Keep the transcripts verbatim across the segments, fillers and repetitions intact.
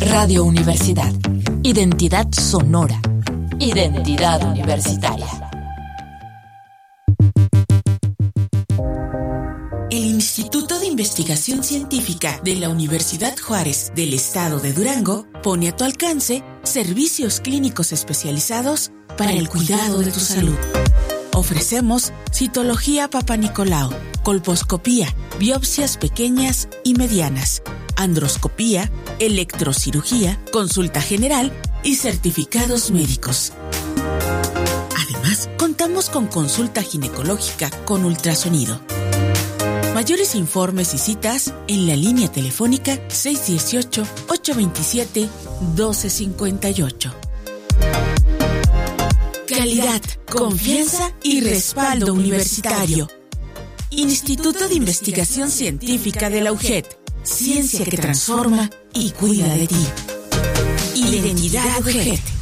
Radio Universidad. Identidad sonora. Identidad universitaria. El Instituto de Investigación Científica de la Universidad Juárez del Estado de Durango pone a tu alcance servicios clínicos especializados para el cuidado de tu salud. Ofrecemos citología Papanicolau, colposcopía, biopsias pequeñas y medianas, androscopía, electrocirugía, consulta general y certificados médicos. Además, contamos con consulta ginecológica con ultrasonido. Mayores informes y citas en la línea telefónica seis uno ocho, ocho dos siete, uno dos cinco ocho. Calidad, confianza y respaldo universitario. Instituto de Investigación Científica de la U G E T. Ciencia que transforma y cuida de ti. Identidad U G E T.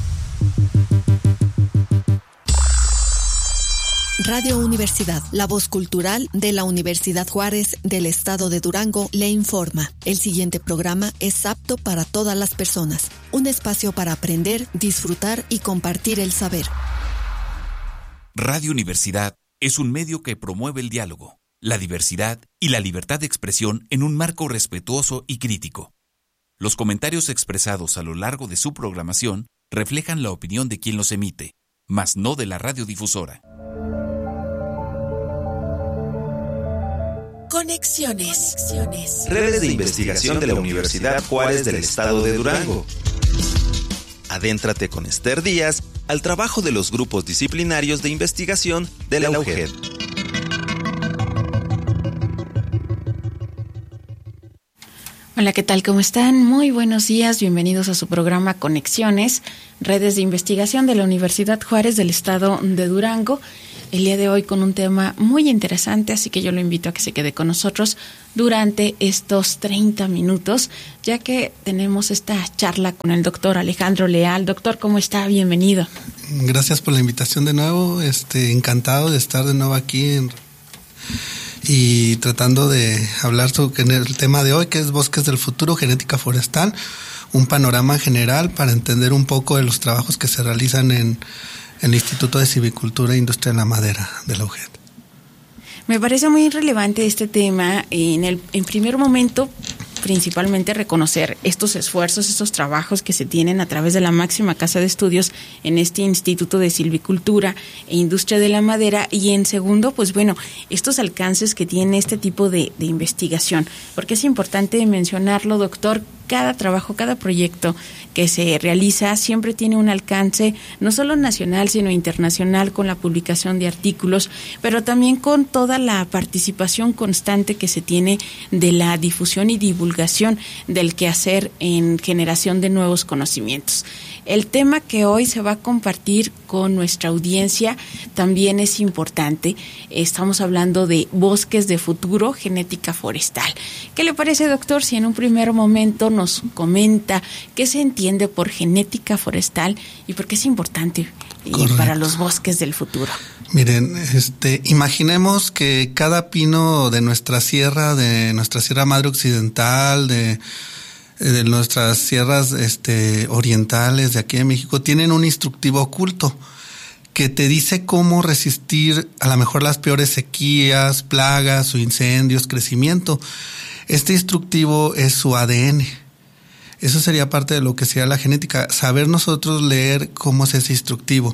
Radio Universidad, la voz cultural de la Universidad Juárez del Estado de Durango, le informa. El siguiente programa es apto para todas las personas. Un espacio para aprender, disfrutar y compartir el saber. Radio Universidad es un medio que promueve el diálogo, la diversidad y la libertad de expresión en un marco respetuoso y crítico. Los comentarios expresados a lo largo de su programación reflejan la opinión de quien los emite, mas no de la radiodifusora. Conexiones. Redes de investigación de la Universidad Juárez del Estado de Durango. Adéntrate con Esther Díaz al trabajo de los grupos disciplinarios de investigación de la U G E T. Hola, ¿qué tal? ¿Cómo están? Muy buenos días, bienvenidos a su programa Conexiones, redes de investigación de la Universidad Juárez del Estado de Durango. El día de hoy con un tema muy interesante, así que yo lo invito a que se quede con nosotros durante estos treinta minutos, ya que tenemos esta charla con el doctor Alejandro Leal. Doctor, ¿cómo está? Bienvenido. Gracias por la invitación de nuevo, este, encantado de estar de nuevo aquí en, y tratando de hablar sobre el tema de hoy, que es Bosques del Futuro, Genética Forestal, un panorama general para entender un poco de los trabajos que se realizan en el Instituto de Silvicultura e Industria de la Madera de la U G E T. Me parece muy relevante este tema. En el en primer momento, principalmente reconocer estos esfuerzos, estos trabajos que se tienen a través de la máxima casa de estudios en este Instituto de Silvicultura e Industria de la Madera, y en segundo, pues bueno, estos alcances que tiene este tipo de, de investigación, porque es importante mencionarlo, doctor. Cada trabajo, cada proyecto que se realiza siempre tiene un alcance no solo nacional, sino internacional, con la publicación de artículos, pero también con toda la participación constante que se tiene de la difusión y divulgación del quehacer en generación de nuevos conocimientos. El tema que hoy se va a compartir con nuestra audiencia también es importante. Estamos hablando de bosques de futuro, genética forestal. ¿Qué le parece, doctor, si en un primer momento nos comenta qué se entiende por genética forestal y por qué es importante y para los bosques del futuro? Miren, este, imaginemos que cada pino de nuestra sierra, de nuestra Sierra Madre Occidental, de de nuestras sierras este, orientales de aquí de México, tienen un instructivo oculto que te dice cómo resistir a lo mejor las peores sequías, plagas o incendios, crecimiento. Este instructivo es su A D N. Eso sería parte de lo que sería la genética, saber nosotros leer cómo es ese instructivo.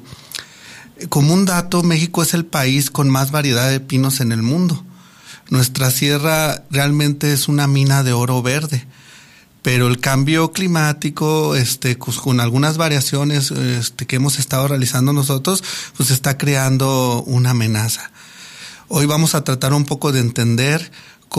Como un dato, México es el país con más variedad de pinos en el mundo. Nuestra sierra realmente es una mina de oro verde. Pero el cambio climático, este, con algunas variaciones este, que hemos estado realizando nosotros, pues está creando una amenaza. Hoy vamos a tratar un poco de entender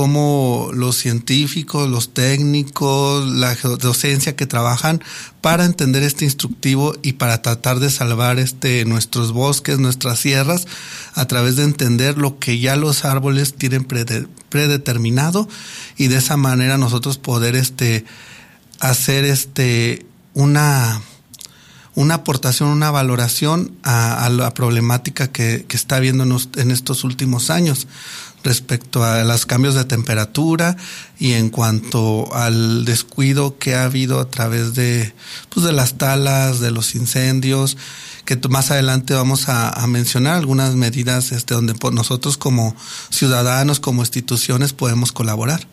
cómo los científicos, los técnicos, la docencia que trabajan para entender este instructivo y para tratar de salvar este nuestros bosques, nuestras sierras, a través de entender lo que ya los árboles tienen predeterminado, y de esa manera nosotros poder este hacer este una una aportación, una valoración a, a la problemática que, que está habiendo en, en estos últimos años. respecto a los cambios de temperatura y en cuanto al descuido que ha habido a través de, pues, de las talas, de los incendios, que más adelante vamos a, a mencionar algunas medidas este, donde nosotros como ciudadanos, como instituciones podemos colaborar.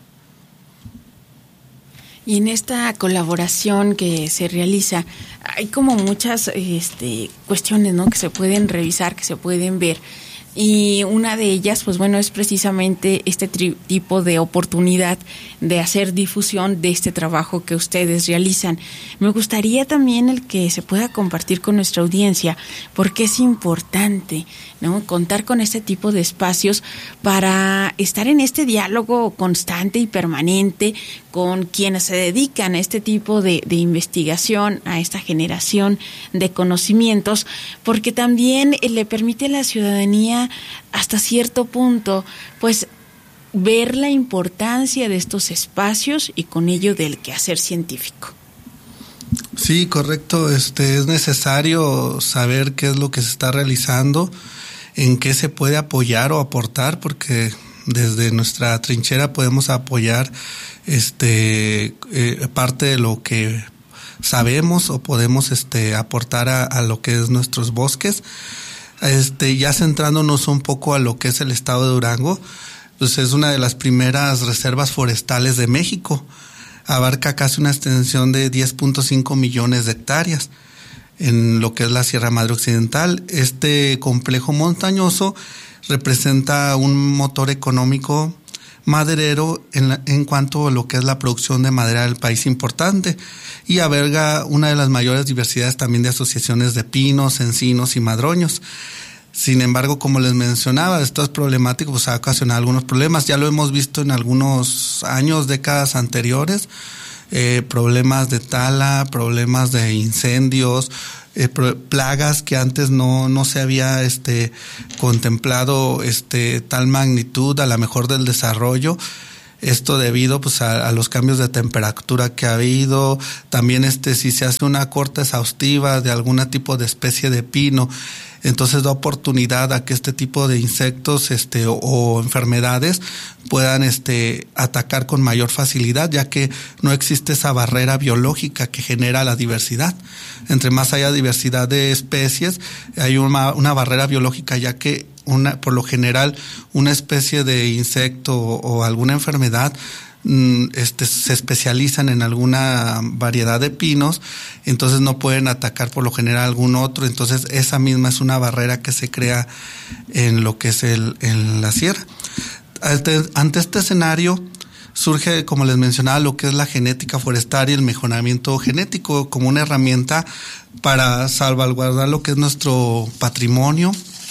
Y en esta colaboración que se realiza, hay como muchas este, cuestiones, ¿no?, que se pueden revisar, que se pueden ver. Y una de ellas, pues bueno, es precisamente este tri- tipo de oportunidad de hacer difusión de este trabajo que ustedes realizan. Me gustaría también el que se pueda compartir con nuestra audiencia, porque es importante, ¿no?, contar con este tipo de espacios para estar en este diálogo constante y permanente con quienes se dedican a este tipo de, de investigación, a esta generación de conocimientos, porque también le permite a la ciudadanía hasta cierto punto, pues, ver la importancia de estos espacios y con ello del quehacer científico. Sí, correcto. Este, es necesario saber qué es lo que se está realizando, en qué se puede apoyar o aportar, porque desde nuestra trinchera podemos apoyar este eh, parte de lo que sabemos o podemos este aportar a, a lo que es nuestros bosques. Este, ya centrándonos un poco a lo que es el estado de Durango, pues es una de las primeras reservas forestales de México. Abarca casi una extensión de diez punto cinco millones de hectáreas en lo que es la Sierra Madre Occidental. Este complejo montañoso representa un motor económico maderero en, la, en cuanto a lo que es la producción de madera del país importante, y alberga una de las mayores diversidades también de asociaciones de pinos, encinos y madroños. Sin embargo, como les mencionaba, esto es problemático, pues ha ocasionado algunos problemas. Ya lo hemos visto en algunos años, décadas anteriores, eh, problemas de tala, problemas de incendios, eh, plagas que antes no no se había este contemplado este tal magnitud, a lo mejor del desarrollo. Esto debido pues a, a los cambios de temperatura que ha habido. También este si se hace una corta exhaustiva de algún tipo de especie de pino, entonces da oportunidad a que este tipo de insectos este o, o enfermedades puedan este atacar con mayor facilidad, ya que no existe esa barrera biológica que genera la diversidad. Entre más haya diversidad de especies, hay una, una barrera biológica, ya que una por lo general una especie de insecto o, o alguna enfermedad Este, se especializan en alguna variedad de pinos, entonces no pueden atacar por lo general algún otro. Entonces esa misma es una barrera que se crea en lo que es el en la sierra. Ante, ante este escenario surge, como les mencionaba, lo que es la genética forestal y el mejoramiento genético como una herramienta para salvaguardar lo que es nuestro patrimonio.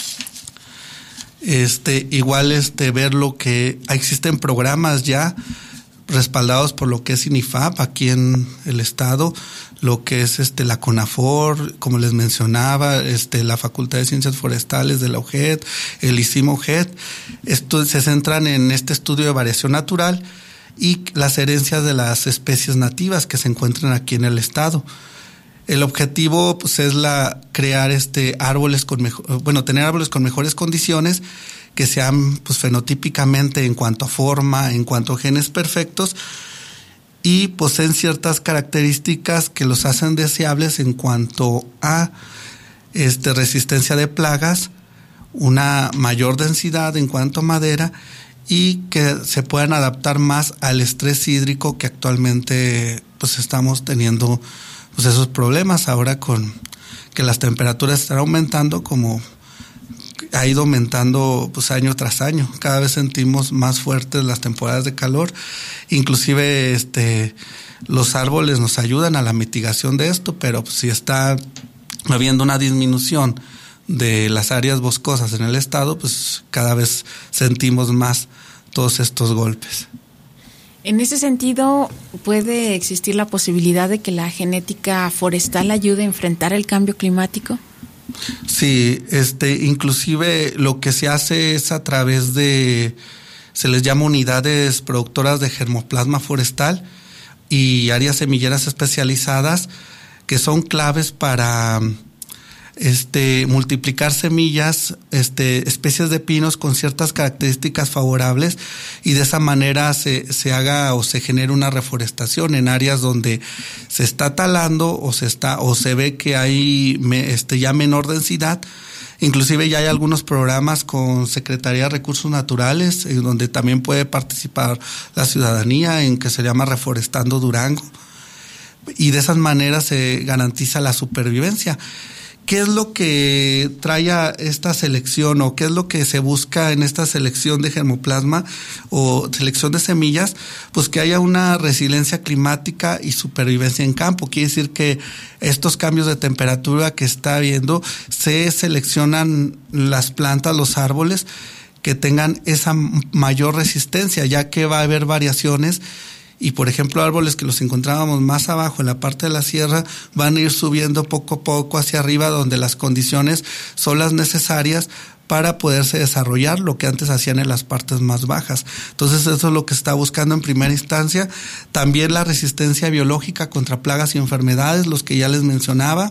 Este, igual este ver lo que existen programas ya respaldados por lo que es INIFAP aquí en el estado, lo que es este la CONAFOR, como les mencionaba, este la Facultad de Ciencias Forestales de la U G E D, el ICIMO U G E D. Esto se centran en este estudio de variación natural y las herencias de las especies nativas que se encuentran aquí en el estado. El objetivo pues es la crear este árboles con mejor, bueno, tener árboles con mejores condiciones, que sean pues fenotípicamente en cuanto a forma, en cuanto a genes perfectos, y poseen ciertas características que los hacen deseables en cuanto a este resistencia de plagas, una mayor densidad en cuanto a madera, y que se puedan adaptar más al estrés hídrico que actualmente pues estamos teniendo pues esos problemas ahora con que las temperaturas están aumentando, como ha ido aumentando pues año tras año. Cada vez sentimos más fuertes las temporadas de calor. Inclusive este los árboles nos ayudan a la mitigación de esto, pero pues, si está habiendo una disminución de las áreas boscosas en el estado, pues cada vez sentimos más todos estos golpes. En ese sentido, ¿puede existir la posibilidad de que la genética forestal ayude a enfrentar el cambio climático? Sí, este, inclusive lo que se hace es a través de, se les llama unidades productoras de germoplasma forestal y áreas semilleras especializadas que son claves para este, multiplicar semillas, este, especies de pinos con ciertas características favorables, y de esa manera se, se haga o se genere una reforestación en áreas donde se está talando o se está, o se ve que hay este, ya menor densidad. Inclusive ya hay algunos programas con Secretaría de Recursos Naturales, en donde también puede participar la ciudadanía, en que se llama Reforestando Durango, y de esas maneras se garantiza la supervivencia. ¿Qué es lo que trae a esta selección, o qué es lo que se busca en esta selección de germoplasma o selección de semillas? Pues que haya una resiliencia climática y supervivencia en campo. Quiere decir que estos cambios de temperatura que está habiendo, se seleccionan las plantas, los árboles que tengan esa mayor resistencia, ya que va a haber variaciones. Y por ejemplo, árboles que los encontrábamos más abajo en la parte de la sierra van a ir subiendo poco a poco hacia arriba, donde las condiciones son las necesarias para poderse desarrollar, lo que antes hacían en las partes más bajas. Entonces eso es lo que se está buscando en primera instancia. También la resistencia biológica contra plagas y enfermedades, los que ya les mencionaba,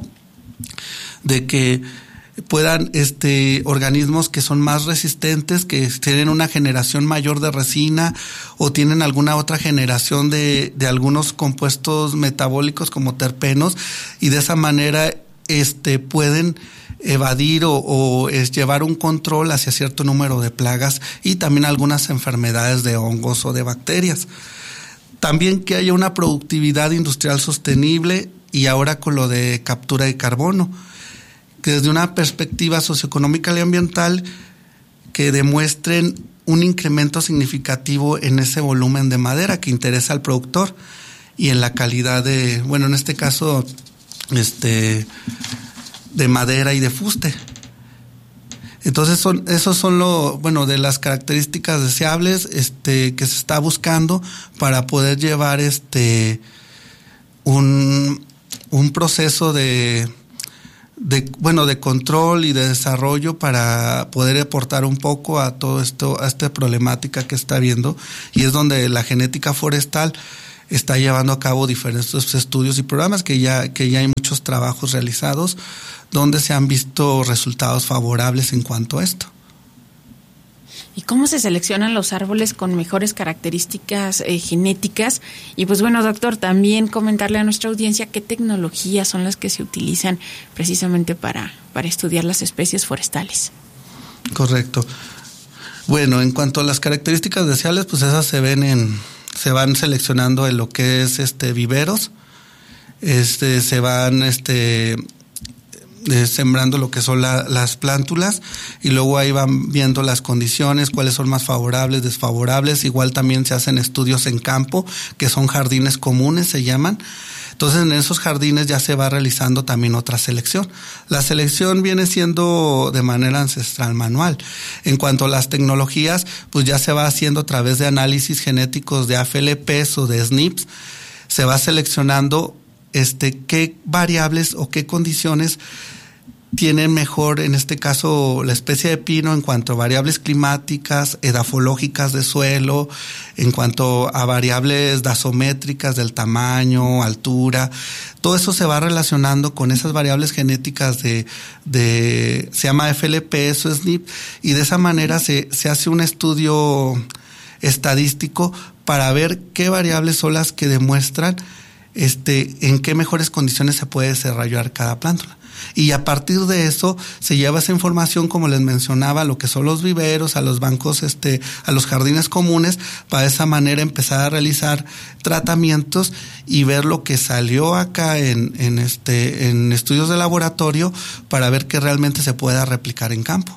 de que puedan este organismos que son más resistentes, que tienen una generación mayor de resina o tienen alguna otra generación de, de algunos compuestos metabólicos como terpenos, y de esa manera este pueden evadir o, o es llevar un control hacia cierto número de plagas y también algunas enfermedades de hongos o de bacterias. También que haya una productividad industrial sostenible, y ahora con lo de captura de carbono, que desde una perspectiva socioeconómica y ambiental, que demuestren un incremento significativo en ese volumen de madera que interesa al productor y en la calidad de, bueno, en este caso, este, de madera y de fuste. Entonces son, esos son lo, bueno, de las características deseables, este, que se está buscando para poder llevar este, un, un proceso de, de bueno de control y de desarrollo para poder aportar un poco a todo esto, a esta problemática que está habiendo, y es donde la genética forestal está llevando a cabo diferentes estudios y programas que ya que ya hay muchos trabajos realizados donde se han visto resultados favorables en cuanto a esto. ¿Y cómo se seleccionan los árboles con mejores características eh, genéticas? Y pues bueno, doctor, también comentarle a nuestra audiencia qué tecnologías son las que se utilizan precisamente para, para estudiar las especies forestales. Correcto. Bueno, en cuanto a las características deseables, pues esas se ven en, se van seleccionando en lo que es este viveros, este se van este Eh, sembrando lo que son la, las plántulas, y luego ahí van viendo las condiciones, cuáles son más favorables, desfavorables. Igual también se hacen estudios en campo, que son jardines comunes, se llaman. Entonces en esos jardines ya se va realizando también otra selección. La selección viene siendo de manera ancestral manual. En cuanto a las tecnologías, pues ya se va haciendo a través de análisis genéticos de A F L Ps o de S N Ps. Se va seleccionando este qué variables o qué condiciones tienen mejor, en este caso, la especie de pino en cuanto a variables climáticas, edafológicas de suelo, en cuanto a variables dasométricas del tamaño, altura. Todo eso se va relacionando con esas variables genéticas de, de se llama F L P S o S N P, y de esa manera se, se hace un estudio estadístico para ver qué variables son las que demuestran este en qué mejores condiciones se puede desarrollar cada plántula. Y a partir de eso se lleva esa información, como les mencionaba, a lo que son los viveros, a los bancos, este, a los jardines comunes, para de esa manera empezar a realizar tratamientos y ver lo que salió acá en, en este, en estudios de laboratorio, para ver que realmente se pueda replicar en campo.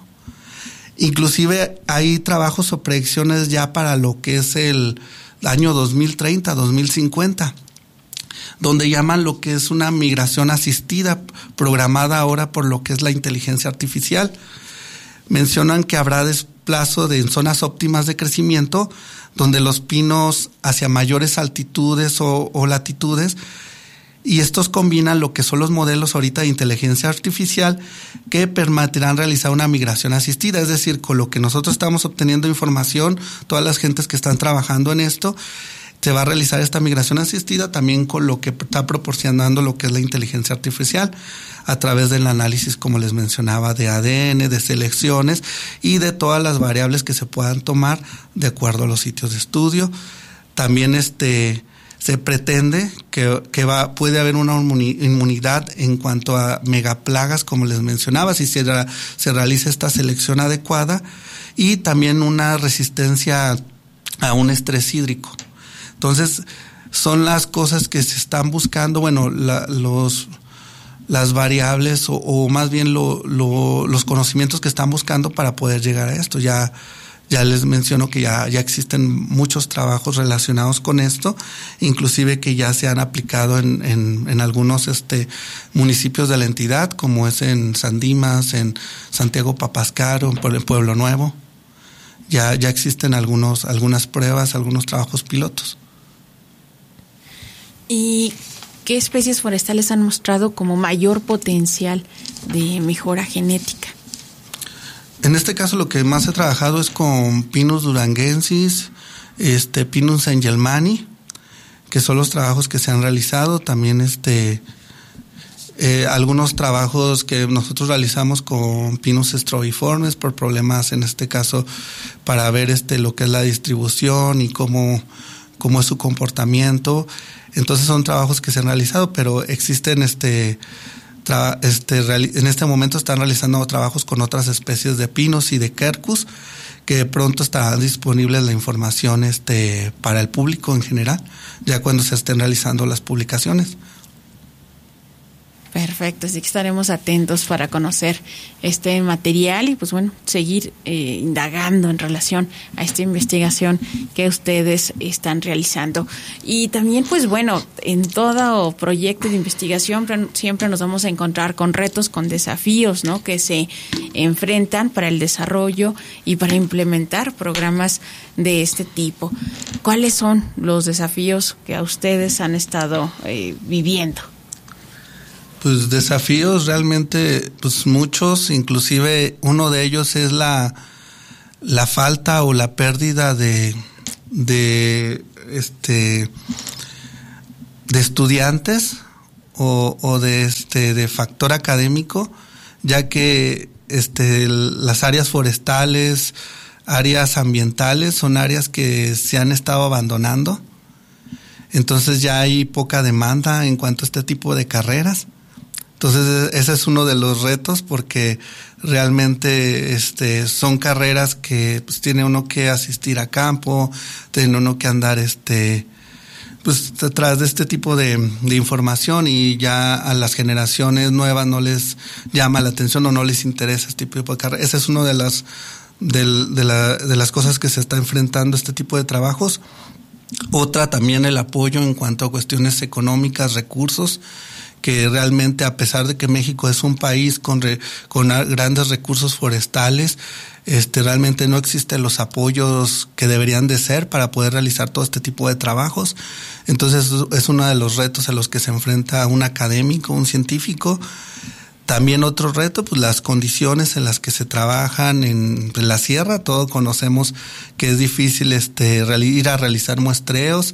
Inclusive hay trabajos o predicciones ya para lo que es el año dos mil treinta, dos mil cincuenta. Donde llaman lo que es una migración asistida, programada ahora por lo que es la inteligencia artificial. Mencionan que habrá desplazo de en zonas óptimas de crecimiento, donde los pinos hacia mayores altitudes o, o latitudes, y estos combinan lo que son los modelos ahorita de inteligencia artificial que permitirán realizar una migración asistida, es decir, con lo que nosotros estamos obteniendo información, todas las gentes que están trabajando en esto, se va a realizar esta migración asistida también con lo que está proporcionando lo que es la inteligencia artificial a través del análisis, como les mencionaba, de A D N, de selecciones y de todas las variables que se puedan tomar de acuerdo a los sitios de estudio. También este se pretende que, que va, puede haber una inmunidad en cuanto a megaplagas, como les mencionaba, si se, se realiza esta selección adecuada, y también una resistencia a un estrés hídrico. Entonces, son las cosas que se están buscando, bueno, la, los, las variables o, o más bien lo, lo, los conocimientos que están buscando para poder llegar a esto. Ya Ya les menciono que ya, ya existen muchos trabajos relacionados con esto, inclusive que ya se han aplicado en, en, en algunos este, municipios de la entidad, como es en San Dimas, en Santiago Papascaro, en Pueblo Nuevo. Ya, ya existen algunos, algunas pruebas, algunos trabajos pilotos. ¿Y qué especies forestales han mostrado como mayor potencial de mejora genética? En este caso lo que más he trabajado es con Pinus duranguensis, este Pinus angelmani, que son los trabajos que se han realizado. También este eh, algunos trabajos que nosotros realizamos con Pinus strobiformes por problemas, en este caso, para ver este lo que es la distribución y cómo, cómo es su comportamiento. Entonces son trabajos que se han realizado, pero existen este Este, en este momento están realizando trabajos con otras especies de pinos y de quercus, que pronto estará disponible la información este, para el público en general, ya cuando se estén realizando las publicaciones. Perfecto, así que estaremos atentos para conocer este material y pues bueno, seguir eh, indagando en relación a esta investigación que ustedes están realizando. Y también pues bueno, en todo proyecto de investigación siempre nos vamos a encontrar con retos, con desafíos, ¿no?, que se enfrentan para el desarrollo y para implementar programas de este tipo. ¿Cuáles son los desafíos que a ustedes han estado eh, viviendo? Pues desafíos realmente, pues muchos, inclusive uno de ellos es la, la falta o la pérdida de, de este, de estudiantes o, o de este, de factor académico, ya que este, las áreas forestales, áreas ambientales son áreas que se han estado abandonando. Entonces ya hay poca demanda en cuanto a este tipo de carreras. Entonces ese es uno de los retos, porque realmente este son carreras que pues tiene uno que asistir a campo, tiene uno que andar este pues detrás de este tipo de, de información, y ya a las generaciones nuevas no les llama la atención o no les interesa este tipo de carreras. Esa es una de las de, de, la, de las cosas que se está enfrentando este tipo de trabajos. Otra también el apoyo en cuanto a cuestiones económicas, recursos, que realmente, a pesar de que México es un país con re, con grandes recursos forestales, este realmente no existen los apoyos que deberían de ser para poder realizar todo este tipo de trabajos. Entonces es uno de los retos a los que se enfrenta un académico, un científico. También otro reto, pues las condiciones en las que se trabajan en, en la sierra. Todos conocemos que es difícil este ir a realizar muestreos.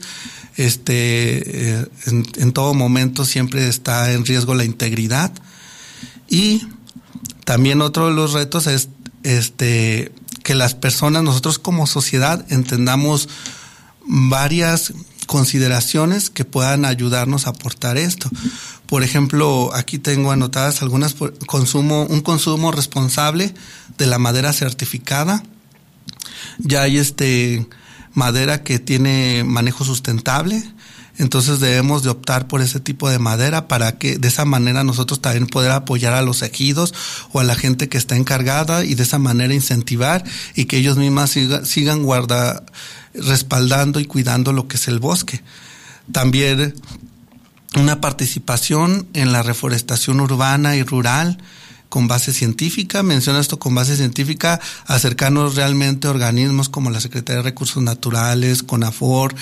Este eh, en, en todo momento siempre está en riesgo la integridad. Y también otro de los retos es este que las personas, nosotros como sociedad, entendamos varias consideraciones que puedan ayudarnos a aportar esto. Por ejemplo, aquí tengo anotadas algunas: consumo, un consumo responsable de la madera certificada. Ya hay este madera que tiene manejo sustentable, entonces debemos de optar por ese tipo de madera para que de esa manera nosotros también poder apoyar a los ejidos o a la gente que está encargada, y de esa manera incentivar y que ellos mismos siga, sigan guarda, respaldando y cuidando lo que es el bosque. También una participación en la reforestación urbana y rural con base científica. Menciono esto con base científica, acercarnos realmente a organismos como la Secretaría de Recursos Naturales, CONAFOR,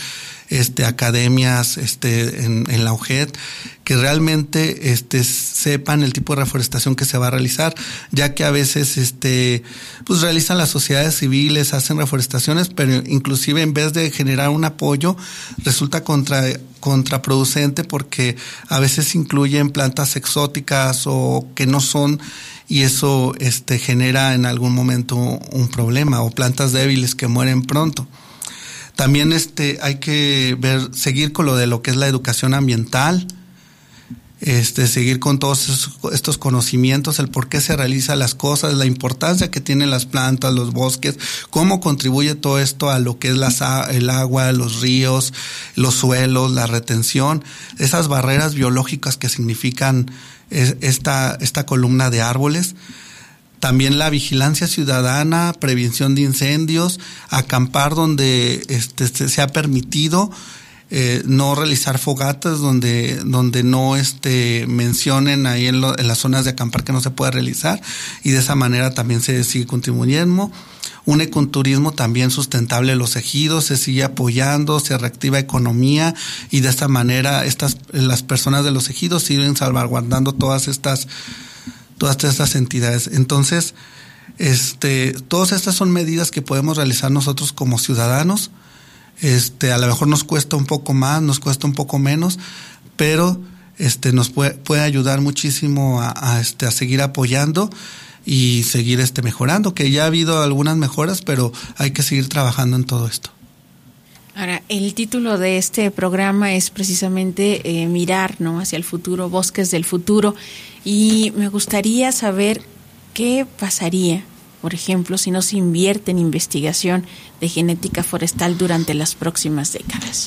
este, academias este, en, en la U G E D, que realmente este, sepan el tipo de reforestación que se va a realizar, ya que a veces este, pues realizan las sociedades civiles, hacen reforestaciones, pero inclusive en vez de generar un apoyo, resulta contra, contraproducente porque a veces incluyen plantas exóticas o que no son, y eso este, genera en algún momento un problema, o plantas débiles que mueren pronto. También este, hay que ver, seguir con lo de lo que es la educación ambiental, este, seguir con todos estos conocimientos, el por qué se realizan las cosas, la importancia que tienen las plantas, los bosques, cómo contribuye todo esto a lo que es las, el agua, los ríos, los suelos, la retención, esas barreras biológicas que significan esta, esta columna de árboles. También la vigilancia ciudadana, prevención de incendios, acampar donde este, se ha permitido, eh, no realizar fogatas donde donde no este mencionen ahí en, lo, en las zonas de acampar que no se puede realizar, y de esa manera también se sigue contribuyendo. Un ecoturismo también sustentable en los ejidos, se sigue apoyando, se reactiva economía, y de esta manera estas las personas de los ejidos siguen salvaguardando todas estas todas estas entidades. Entonces, este, todas estas son medidas que podemos realizar nosotros como ciudadanos. Este, a lo mejor nos cuesta un poco más, nos cuesta un poco menos, pero este, nos puede, puede ayudar muchísimo a, a, este, a seguir apoyando y seguir este, mejorando, que ya ha habido algunas mejoras, pero hay que seguir trabajando en todo esto. Ahora, el título de este programa es precisamente eh, mirar, ¿no?, hacia el futuro, bosques del futuro, y me gustaría saber qué pasaría, por ejemplo, si no se invierte en investigación de genética forestal durante las próximas décadas.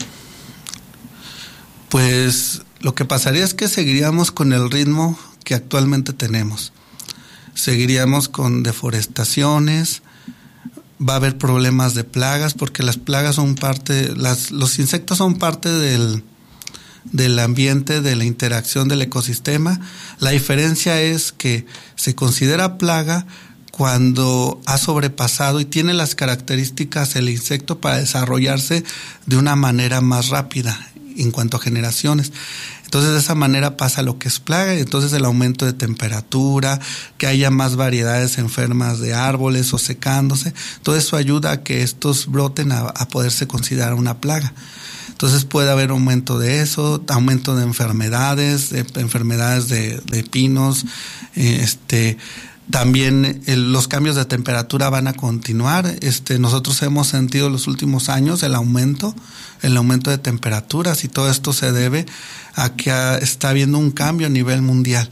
Pues lo que pasaría es que seguiríamos con el ritmo que actualmente tenemos. Seguiríamos con deforestaciones, va a haber problemas de plagas, porque las plagas son parte, las, los insectos son parte del, del ambiente, de la interacción del ecosistema. La diferencia es que se considera plaga cuando ha sobrepasado y tiene las características el insecto para desarrollarse de una manera más rápida en cuanto a generaciones. Entonces, de esa manera pasa lo que es plaga, entonces el aumento de temperatura, que haya más variedades enfermas de árboles o secándose, todo eso ayuda a que estos broten a, a poderse considerar una plaga. Entonces puede haber aumento de eso, aumento de enfermedades, de enfermedades de, de pinos, este... También el, los cambios de temperatura van a continuar. Este, nosotros hemos sentido los últimos años el aumento, el aumento de temperaturas, y todo esto se debe a que a, está habiendo un cambio a nivel mundial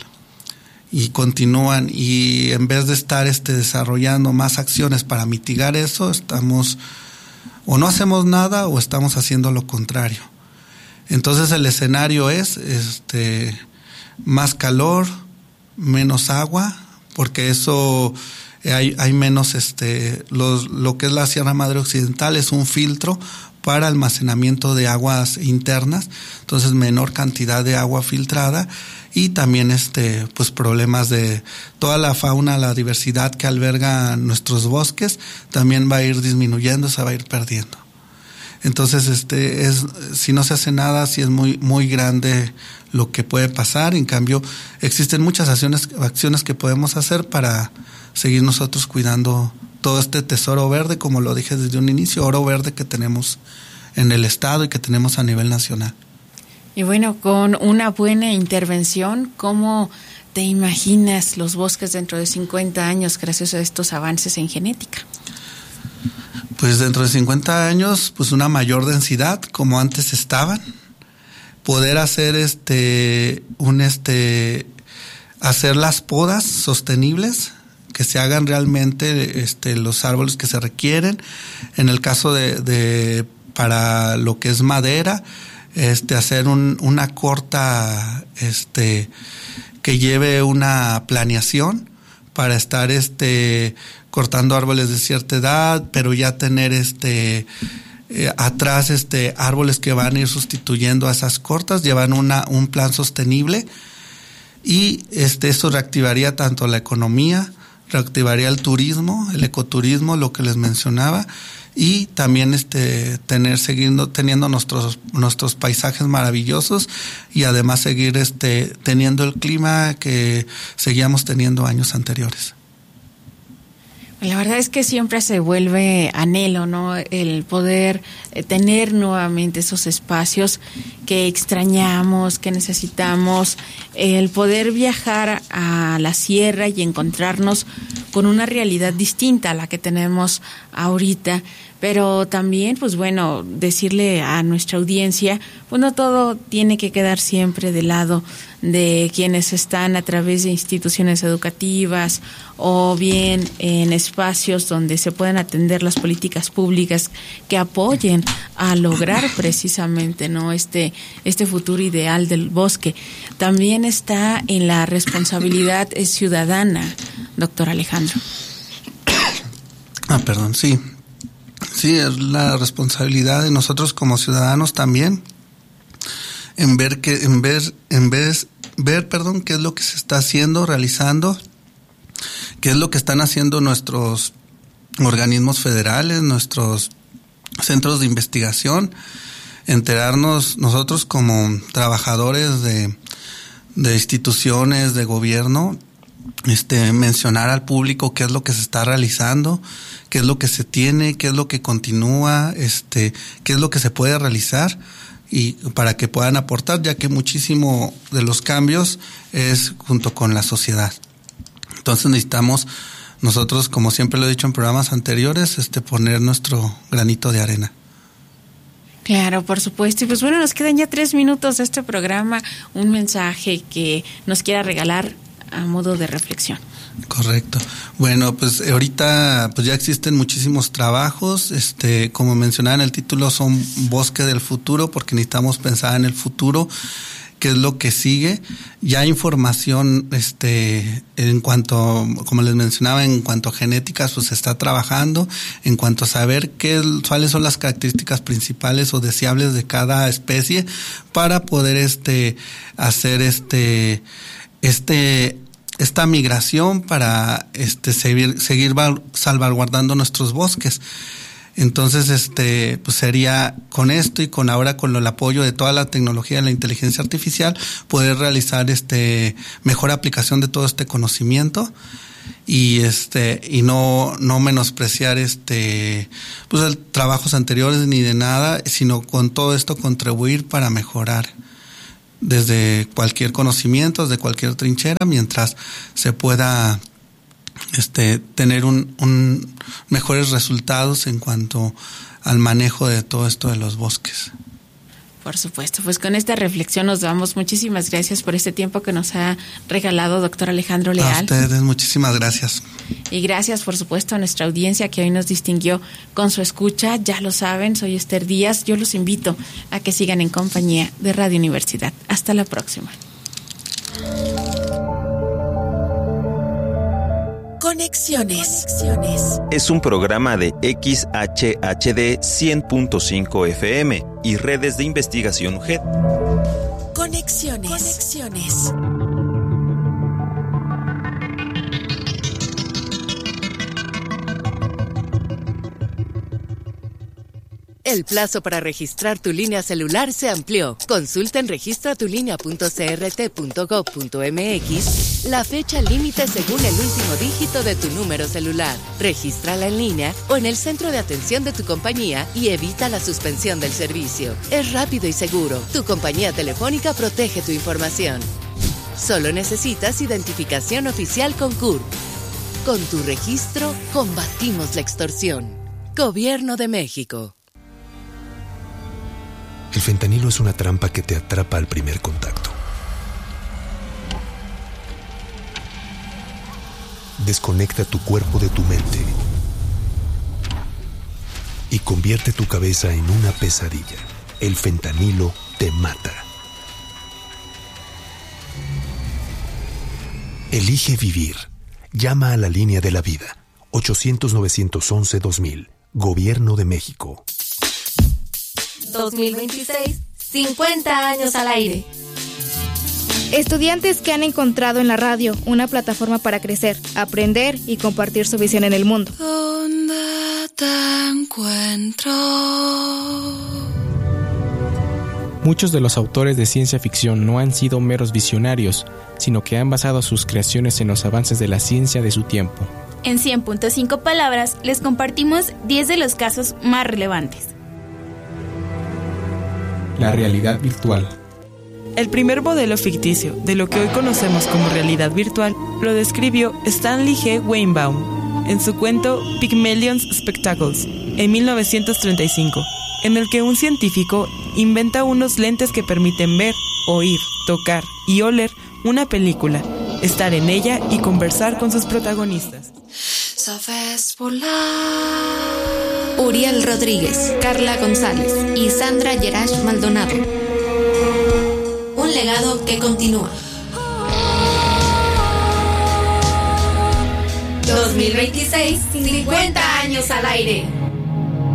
y continúan, y en vez de estar este, desarrollando más acciones para mitigar eso, estamos o no hacemos nada o estamos haciendo lo contrario. Entonces el escenario es este, más calor, menos agua, porque eso hay, hay menos, este, los, lo que es la Sierra Madre Occidental es un filtro para almacenamiento de aguas internas, entonces menor cantidad de agua filtrada, y también este, pues problemas de toda la fauna, la diversidad que alberga nuestros bosques, también va a ir disminuyendo, se va a ir perdiendo. Entonces, este, es, si no se hace nada, sí es muy, muy grande lo que puede pasar. En cambio, existen muchas acciones, acciones que podemos hacer para seguir nosotros cuidando todo este tesoro verde, como lo dije desde un inicio, oro verde que tenemos en el estado y que tenemos a nivel nacional. Y bueno, con una buena intervención, ¿cómo te imaginas los bosques dentro de cincuenta años gracias a estos avances en genética? Pues dentro de cincuenta años, pues una mayor densidad, como antes estaban, poder hacer este, un este, hacer las podas sostenibles, que se hagan realmente este, los árboles que se requieren. En el caso de, de para lo que es madera, este, hacer un, una corta, este, que lleve una planeación para estar, este, cortando árboles de cierta edad, pero ya tener este eh, atrás este árboles que van a ir sustituyendo a esas cortas, llevan una un plan sostenible, y este eso reactivaría tanto la economía, reactivaría el turismo, el ecoturismo, lo que les mencionaba, y también este tener siguiendo teniendo nuestros nuestros paisajes maravillosos y además seguir este teniendo el clima que seguíamos teniendo años anteriores. La verdad es que siempre se vuelve anhelo, ¿no? El poder tener nuevamente esos espacios que extrañamos, que necesitamos, el poder viajar a la sierra y encontrarnos con una realidad distinta a la que tenemos ahorita. Pero también, pues bueno, decirle a nuestra audiencia, pues no todo tiene que quedar siempre del lado de quienes están a través de instituciones educativas o bien en espacios donde se pueden atender las políticas públicas que apoyen a lograr precisamente, ¿no?, este este futuro ideal del bosque. También está en la responsabilidad ciudadana, doctor Alejandro. Ah, perdón, sí. Sí, es la responsabilidad de nosotros como ciudadanos también en ver que en ver en vez ver, perdón, qué es lo que se está haciendo, realizando, qué es lo que están haciendo nuestros organismos federales, nuestros centros de investigación, enterarnos nosotros como trabajadores de de instituciones de gobierno, este mencionar al público qué es lo que se está realizando, qué es lo que se tiene, qué es lo que continúa, este, qué es lo que se puede realizar y para que puedan aportar, ya que muchísimo de los cambios es junto con la sociedad. Entonces necesitamos nosotros, como siempre lo he dicho en programas anteriores, este poner nuestro granito de arena. Claro, por supuesto. Y pues bueno, nos quedan ya tres minutos de este programa. Un mensaje que nos quiera regalar a modo de reflexión. Correcto. Bueno, pues ahorita pues ya existen muchísimos trabajos, este, como mencionaba en el título, son bosque del futuro, porque necesitamos pensar en el futuro, qué es lo que sigue. Ya hay información, este, en cuanto, como les mencionaba, en cuanto a genéticas, pues se está trabajando, en cuanto a saber qué, cuáles son las características principales o deseables de cada especie para poder, este, hacer este, este, esta migración para este seguir, seguir salvaguardando nuestros bosques. Entonces, este, pues sería con esto y con ahora con el apoyo de toda la tecnología de la inteligencia artificial poder realizar este mejor aplicación de todo este conocimiento y este y no no menospreciar este pues el trabajos anteriores ni de nada, sino con todo esto contribuir para mejorar desde cualquier conocimiento, desde cualquier trinchera, mientras se pueda este tener un, un mejores resultados en cuanto al manejo de todo esto de los bosques. Por supuesto, pues con esta reflexión nos vamos. Muchísimas gracias por este tiempo que nos ha regalado doctor Alejandro Leal. A ustedes, muchísimas gracias. Y gracias, por supuesto, a nuestra audiencia que hoy nos distinguió con su escucha. Ya lo saben, soy Esther Díaz. Yo los invito a que sigan en compañía de Radio Universidad. Hasta la próxima. Conexiones. Es un programa de X H H D cien punto cinco F M y redes de investigación U G E D. Conexiones. Conexiones. El plazo para registrar tu línea celular se amplió. Consulta en registra tu línea punto c r t punto gov punto m x la fecha límite según el último dígito de tu número celular. Regístrala en línea o en el centro de atención de tu compañía y evita la suspensión del servicio. Es rápido y seguro. Tu compañía telefónica protege tu información. Solo necesitas identificación oficial con C U R P. Con tu registro, combatimos la extorsión. Gobierno de México. El fentanilo es una trampa que te atrapa al primer contacto. Desconecta tu cuerpo de tu mente y convierte tu cabeza en una pesadilla. El fentanilo te mata. Elige vivir. Llama a la línea de la vida. ochocientos, novecientos once, dos mil. Gobierno de México. dos mil veintiséis, cincuenta años al aire. Estudiantes que han encontrado en la radio una plataforma para crecer, aprender y compartir su visión en el mundo. te encuentro. Muchos de los autores de ciencia ficción no han sido meros visionarios, sino que han basado sus creaciones en los avances de la ciencia de su tiempo. En cien punto cinco palabras les compartimos diez de los casos más relevantes. La realidad virtual. El primer modelo ficticio de lo que hoy conocemos como realidad virtual lo describió Stanley G. Weinbaum en su cuento Pygmalion's Spectacles en mil novecientos treinta y cinco, en el que un científico inventa unos lentes que permiten ver, oír, tocar y oler una película, estar en ella y conversar con sus protagonistas. Sabes volar. Uriel Rodríguez, Carla González y Sandra Yerash Maldonado. Un legado que continúa. dos mil veintiséis, cincuenta años al aire.